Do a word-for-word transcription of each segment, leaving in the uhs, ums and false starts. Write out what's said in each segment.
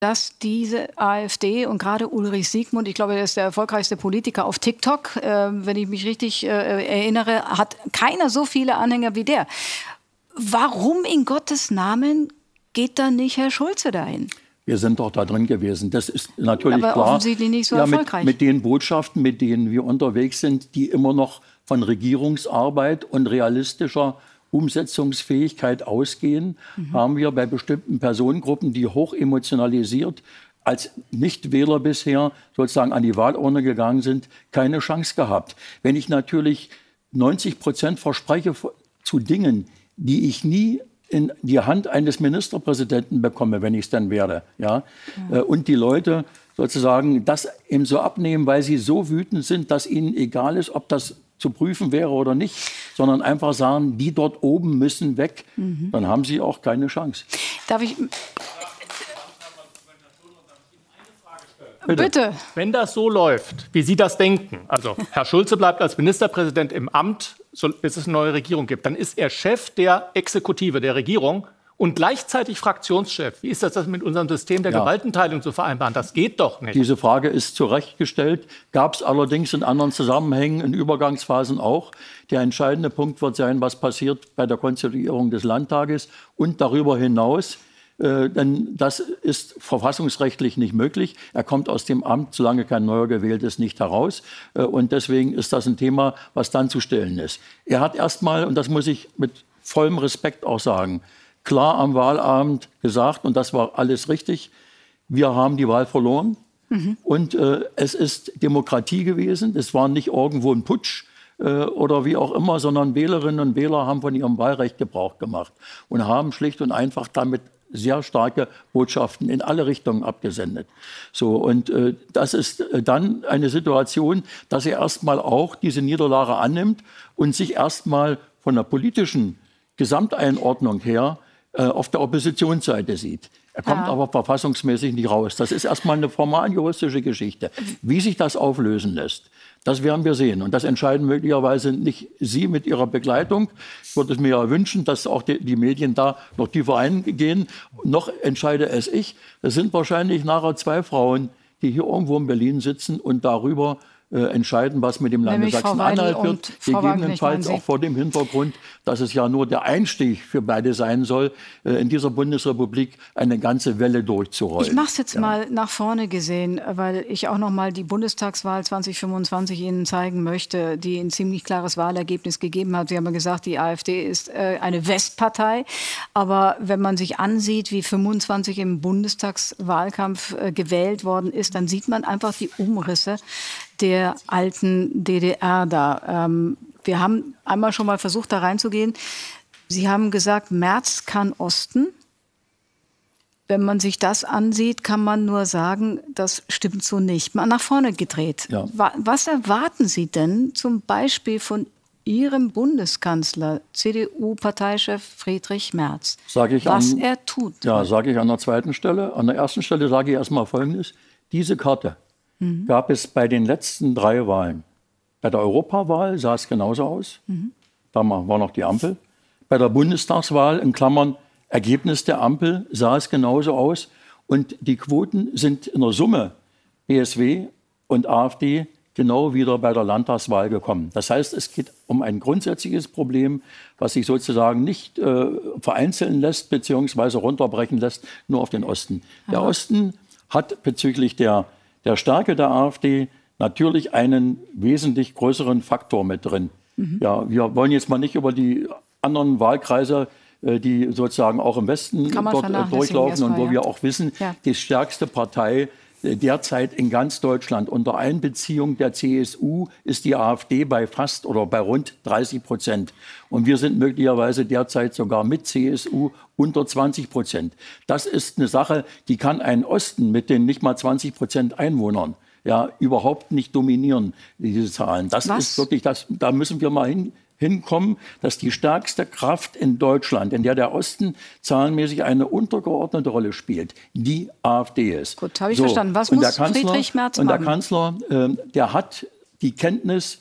dass diese AfD und gerade Ulrich Siegmund, ich glaube, er ist der erfolgreichste Politiker auf TikTok, äh, wenn ich mich richtig äh, erinnere, hat keiner so viele Anhänger wie der. Warum in Gottes Namen geht da nicht Herr Schulze dahin? Wir sind doch da drin gewesen. Das ist natürlich aber klar. Offensichtlich nicht so ja, erfolgreich. Mit, mit den Botschaften, mit denen wir unterwegs sind, die immer noch von Regierungsarbeit und realistischer Umsetzungsfähigkeit ausgehen, mhm. haben wir bei bestimmten Personengruppen, die hoch emotionalisiert als Nichtwähler bisher sozusagen an die Wahlurne gegangen sind, keine Chance gehabt. Wenn ich natürlich neunzig Prozent verspreche zu Dingen, die ich nie in die Hand eines Ministerpräsidenten bekomme, wenn ich es dann werde, ja, ja. und die Leute sozusagen das eben so abnehmen, weil sie so wütend sind, dass ihnen egal ist, ob das zu prüfen wäre oder nicht, sondern einfach sagen, die dort oben müssen weg, mhm. dann haben sie auch keine Chance. Darf ich... Bitte. Bitte. Wenn das so läuft, wie Sie das denken, also Herr Schulze bleibt als Ministerpräsident im Amt, bis es eine neue Regierung gibt, dann ist er Chef der Exekutive, der Regierung und gleichzeitig Fraktionschef. Wie ist das, das mit unserem System der ja. Gewaltenteilung zu vereinbaren? Das geht doch nicht. Diese Frage ist zurechtgestellt, gab es allerdings in anderen Zusammenhängen, in Übergangsphasen auch. Der entscheidende Punkt wird sein, was passiert bei der Konstituierung des Landtages und darüber hinaus. Äh, denn das ist verfassungsrechtlich nicht möglich. Er kommt aus dem Amt, solange kein neuer gewählt ist, nicht heraus. Äh, und deswegen ist das ein Thema, was dann zu stellen ist. Er hat erstmal, und das muss ich mit vollem Respekt auch sagen, klar am Wahlabend gesagt, und das war alles richtig, wir haben die Wahl verloren. Mhm. Und äh, es ist Demokratie gewesen. Es war nicht irgendwo ein Putsch äh, oder wie auch immer, sondern Wählerinnen und Wähler haben von ihrem Wahlrecht Gebrauch gemacht und haben schlicht und einfach damit sehr starke Botschaften in alle Richtungen abgesendet. So, und äh, das ist äh, dann eine Situation, dass er erstmal auch diese Niederlage annimmt und sich erstmal von der politischen Gesamteinordnung her äh, auf der Oppositionsseite sieht. Er kommt ja. aber verfassungsmäßig nicht raus. Das ist erstmal eine formal juristische Geschichte. Wie sich das auflösen lässt, das werden wir sehen. Und das entscheiden möglicherweise nicht Sie mit Ihrer Begleitung. Ich würde es mir ja wünschen, dass auch die, die Medien da noch tiefer eingehen. Noch entscheide es ich. Es sind wahrscheinlich nachher zwei Frauen, die hier irgendwo in Berlin sitzen und darüber äh, entscheiden, was mit dem Lande Sachsen-Anhalt wird. Gegebenenfalls auch vor dem Hintergrund, dass es ja nur der Einstieg für beide sein soll, äh, in dieser Bundesrepublik eine ganze Welle durchzurollen. Ich mache es jetzt ja. mal nach vorne gesehen, weil ich auch noch mal die Bundestagswahl zwanzig fünfundzwanzig Ihnen zeigen möchte, die ein ziemlich klares Wahlergebnis gegeben hat. Sie haben ja gesagt, die AfD ist äh, eine Westpartei. Aber wenn man sich ansieht, wie fünfundzwanzig im Bundestagswahlkampf äh, gewählt worden ist, dann sieht man einfach die Umrisse der alten D D R da. Ähm, wir haben einmal schon mal versucht, da reinzugehen. Sie haben gesagt, Merz kann Osten. Wenn man sich das ansieht, kann man nur sagen, das stimmt so nicht. Mal nach vorne gedreht. Ja. Was erwarten Sie denn zum Beispiel von Ihrem Bundeskanzler, C D U-Parteichef Friedrich Merz, sag ich was an, er tut? Ja, sage ich an der zweiten Stelle. An der ersten Stelle sage ich erstmal Folgendes. Diese Karte mhm. gab es bei den letzten drei Wahlen. Bei der Europawahl sah es genauso aus. Mhm. Da war noch die Ampel. Bei der Bundestagswahl, in Klammern Ergebnis der Ampel, sah es genauso aus. Und die Quoten sind in der Summe B S W und AfD genau wieder bei der Landtagswahl gekommen. Das heißt, es geht um ein grundsätzliches Problem, was sich sozusagen nicht äh, vereinzeln lässt bzw. runterbrechen lässt, nur auf den Osten. Aha. Der Osten hat bezüglich der, der Stärke der AfD natürlich einen wesentlich größeren Faktor mit drin. Mhm. Ja, wir wollen jetzt mal nicht über die anderen Wahlkreise, die sozusagen auch im Westen dort durchlaufen und wo ja. wir auch wissen, ja. die stärkste Partei derzeit in ganz Deutschland unter Einbeziehung der C S U ist die AfD bei fast oder bei rund dreißig Prozent. Und wir sind möglicherweise derzeit sogar mit C S U unter zwanzig Prozent. Das ist eine Sache, die kann ein Osten mit den nicht mal zwanzig Prozent Einwohnern ja überhaupt nicht dominieren, diese Zahlen. Das Was? ist wirklich, das, da müssen wir mal hin. hinkommen, dass die stärkste Kraft in Deutschland, in der der Osten zahlenmäßig eine untergeordnete Rolle spielt, die AfD ist. Gut, habe ich so. verstanden. Was muss Kanzler, Friedrich Merz machen? Und der machen? Kanzler, äh, der hat die Kenntnis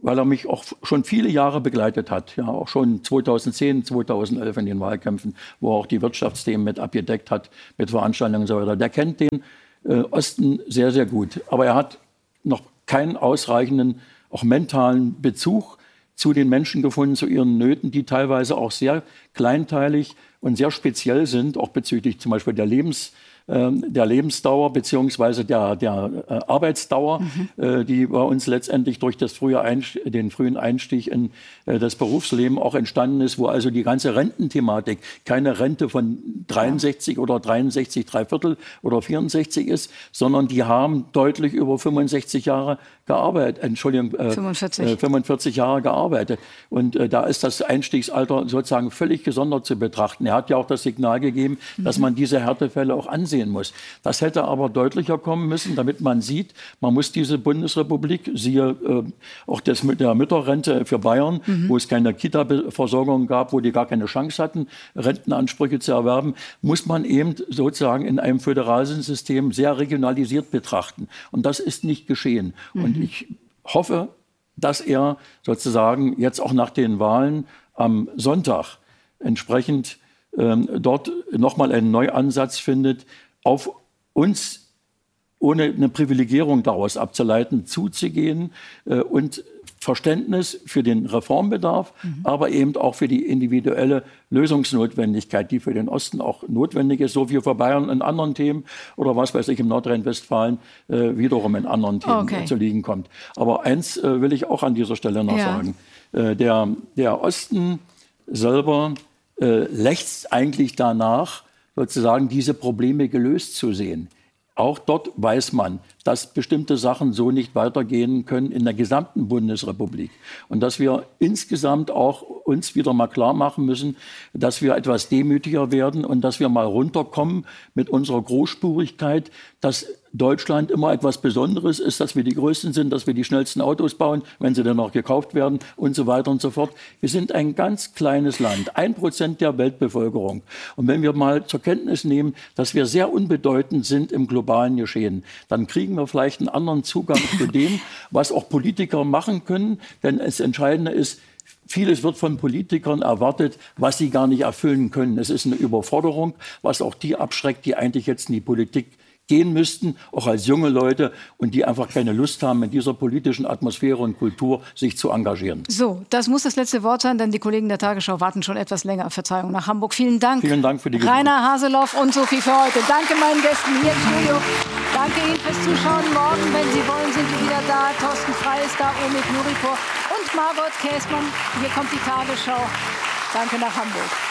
weil er mich auch schon viele Jahre begleitet hat. Ja, auch schon zweitausendzehn, zweitausendelf in den Wahlkämpfen, wo er auch die Wirtschaftsthemen mit abgedeckt hat, mit Veranstaltungen und so weiter. Der kennt den äh, Osten sehr, sehr gut. Aber er hat noch keinen ausreichenden, auch mentalen Bezug zu den Menschen gefunden, zu ihren Nöten, die teilweise auch sehr kleinteilig und sehr speziell sind, auch bezüglich zum Beispiel der Lebens der Lebensdauer beziehungsweise der, der äh, Arbeitsdauer, mhm. äh, die bei uns letztendlich durch das frühe Einstieg, den frühen Einstieg in äh, das Berufsleben auch entstanden ist, wo also die ganze Rententhematik keine Rente von dreiundsechzig ja. oder dreiundsechzig, drei Viertel oder vierundsechzig ist, sondern die haben deutlich über fünfundsechzig Jahre gearbeitet, Entschuldigung, äh, fünfundvierzig. Äh, fünfundvierzig Jahre gearbeitet. Und äh, da ist das Einstiegsalter sozusagen völlig gesondert zu betrachten. Er hat ja auch das Signal gegeben, mhm. dass man diese Härtefälle auch ansehen muss. Das hätte aber deutlicher kommen müssen, damit man sieht, man muss diese Bundesrepublik, siehe äh, auch das mit der Mütterrente für Bayern, mhm. wo es keine Kita-Versorgung gab, wo die gar keine Chance hatten, Rentenansprüche zu erwerben, muss man eben sozusagen in einem föderalen System sehr regionalisiert betrachten. Und das ist nicht geschehen. Mhm. Und ich hoffe, dass er sozusagen jetzt auch nach den Wahlen am Sonntag entsprechend ähm, dort nochmal einen Neuansatz findet, auf uns, ohne eine Privilegierung daraus abzuleiten, zuzugehen äh, und Verständnis für den Reformbedarf, mhm. aber eben auch für die individuelle Lösungsnotwendigkeit, die für den Osten auch notwendig ist, so wie für Bayern in anderen Themen oder was weiß ich im Nordrhein-Westfalen äh, wiederum in anderen Themen okay. zu liegen kommt. Aber eins äh, will ich auch an dieser Stelle noch ja. sagen. Äh, der, der Osten selber äh, lechzt eigentlich danach, sozusagen diese Probleme gelöst zu sehen. Auch dort weiß man, dass bestimmte Sachen so nicht weitergehen können in der gesamten Bundesrepublik. Und dass wir insgesamt auch uns wieder mal klar machen müssen, dass wir etwas demütiger werden und dass wir mal runterkommen mit unserer Großspurigkeit, dass Deutschland immer etwas Besonderes ist, dass wir die Größten sind, dass wir die schnellsten Autos bauen, wenn sie dann noch gekauft werden und so weiter und so fort. Wir sind ein ganz kleines Land, ein Prozent der Weltbevölkerung. Und wenn wir mal zur Kenntnis nehmen, dass wir sehr unbedeutend sind im globalen Geschehen, dann kriegen wir vielleicht einen anderen Zugang zu dem, was auch Politiker machen können. Denn das Entscheidende ist, vieles wird von Politikern erwartet, was sie gar nicht erfüllen können. Es ist eine Überforderung, was auch die abschreckt, die eigentlich jetzt in die Politik gehen müssten, auch als junge Leute, und die einfach keine Lust haben, in dieser politischen Atmosphäre und Kultur sich zu engagieren. So, das muss das letzte Wort sein, denn die Kollegen der Tagesschau warten schon etwas länger. Verzeihung nach Hamburg. Vielen Dank. Vielen Dank für die Geduld. Rainer Haseloff und Sophie für heute. Danke meinen Gästen hier im Studio. Danke Ihnen fürs Zuschauen. Morgen, wenn Sie wollen, sind wir wieder da. Thorsten Frey ist da, Omid Nuripur und Margot Käßmann. Hier kommt die Tagesschau. Danke nach Hamburg.